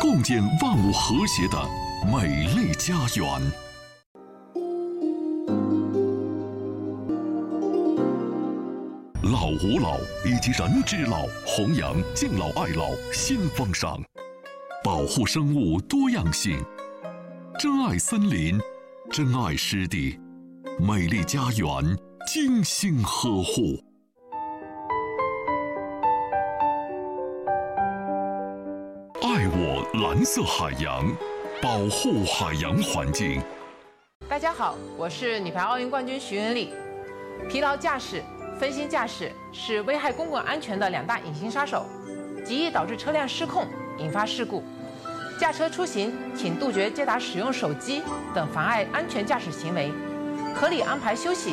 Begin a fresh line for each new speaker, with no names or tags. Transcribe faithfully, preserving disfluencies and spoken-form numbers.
共建万物和谐的美丽家园。老吾老以及人之老，弘扬敬老爱老新风尚，保护生物多样性，珍爱森林，珍爱湿地，美丽家园精心呵护。爱我蓝色海洋，保护海洋环境。
大家好，我是女排奥运冠军徐云丽。疲劳驾驶、分心驾驶是危害公共安全的两大隐形杀手，极易导致车辆失控，引发事故。驾车出行，请杜绝接打使用手机等妨碍安全驾驶行为，合理安排休息。